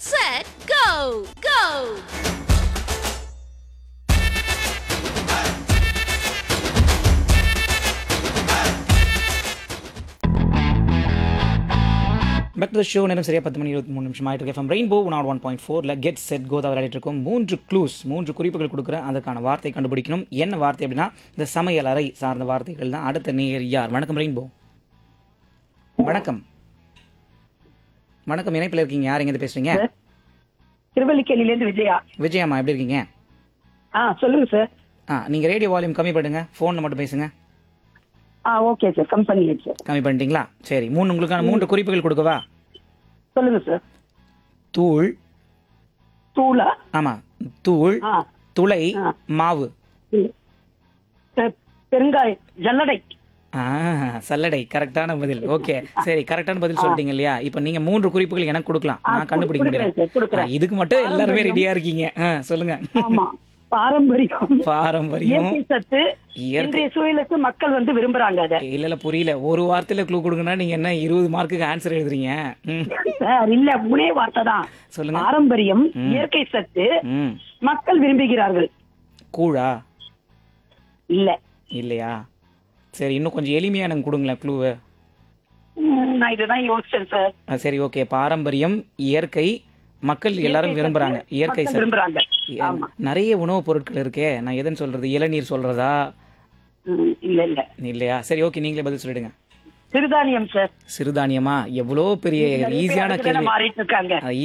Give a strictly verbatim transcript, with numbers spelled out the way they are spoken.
set, go, go! Back to the show. நேரம் சரியா பத்து மணி இருபத்தி மூணு நிமிஷம் ஆயிட்டு இருக்கு. FM rainbow not one point ஃபோரில் கெட் செட் கோ தான் விளையாடிட்டு இருக்கோம். மூன்று க்ளூஸ், மூன்று குறிப்புகள் கொடுக்குறேன். அதுக்கான வார்த்தை கண்டுபிடிக்கணும். என்ன வார்த்தை அப்படின்னா இந்த சமையல் அறை சார்ந்த வார்த்தைகள் தான். அடுத்த நேயர் யார்? வணக்கம் ரெயின்போ. வணக்கம் வணக்கம் இணைப்பில் இருக்கீங்க. யார் எங்க பேசுறீங்க? திருவல்லிக்கேணிலேருந்து விஜயா. விஜயம்மா, எப்படி இருக்கீங்க? ஆ சொல்லுங்க சார். ஆ நீங்கள் ரேடியோ வால்யூம் கம்மி பண்ணுங்க, ஃபோனில் மட்டும் பேசுங்க. ஆ ஓகே சார், கம்பெனி சார். கம்மி பண்ணிட்டீங்களா? சரி, மூணு உங்களுக்கான மூன்று குறிப்புகள் கொடுக்கவா? சொல்லுங்க சார். தூள். தூளா? ஆமாம், தூள், ஆ துளை, ஆ. மாவு. பெ- பெருங்காயம், ஜல்லடை. ஆ சல்லடை கரெக்டான பதில். ஓகே, சரி, கரெக்டான பதில் சொல்லிட்டீங்க இல்லையா? இப்போ நீங்க மூன்று குறிப்புகள் எனக்கு கொடுக்கலாம், ஆ, நான் கண்டுபிடிக்க கொடுக்குறேன் முடியாது. சார், கொடுக்குறேன். ஆ, இதுக்கு மட்டும் எல்லாருமே பாரம்பரியம். ரெடியா இருக்கீங்க. ஆ, சொல்லுங்க. ஆமா, பாரம்பரியம், பாரம்பரியம், இயற்கை சத்து. இயற்கை. இன்றைய சூழலுக்கு மக்கள் வந்து விரும்புறாங்க அத. இல்ல இல்ல புரியல. ஒரு வார்த்தையில க்ளூ கொடுங்கன்னா நீங்க என்ன இருபது மார்க்குக்கு ஆன்சர் எழுதுறீங்க? ம், சார் இல்ல, மூணே வார்த்தை தான். சொல்லுங்க. பாரம்பரியம், இயற்கை சத்து, ம், மக்கள் விரும்புகிறார்கள். கூழா? இல்ல, இல்லையா? சரி, இன்னும் கொஞ்சம் எளிமையா எனக்கு கொடுங்களேன் க்ளூவை. ம், நான் இதுதான் யோசிச்சேன் சார். சரி, ஓகே. பாரம்பரியம், இயற்கை, மக்கள் எல்லாரும் விரும்புறாங்க. இயற்கை மக்கள் சத்து. விரும்புறாங்க. ஆமா. நிறைய உணவுப் பொருட்கள் இருக்கே, நான் எதுன்னு சொல்றது? இளநீர் சொல்றதா? ம், இல்ல இல்ல, இல்லையா? சரி, ஓகே, நீங்களே பதில் சொல்லிடுங்க. சிறுதானியம் சார். சிறுதானியமா? எவ்வளோ பெரிய ஈஸியான கேள்வி. மாறிட்டு இருக்காங்க. அது